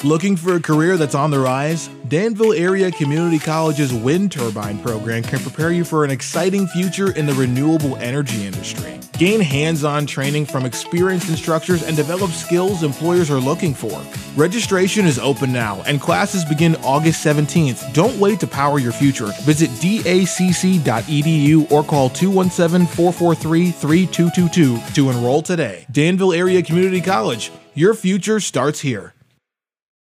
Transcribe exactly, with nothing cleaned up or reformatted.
Looking for a career that's on the rise? Danville Area Community College's wind turbine program can prepare you for an exciting future in the renewable energy industry. Gain hands-on training from experienced instructors and develop skills employers are looking for. Registration is open now, and classes begin August seventeenth. Don't wait to power your future. Visit D A C C dot E D U or call two one seven, four four three, three two two two to enroll today. Danville Area Community College. Your future starts here.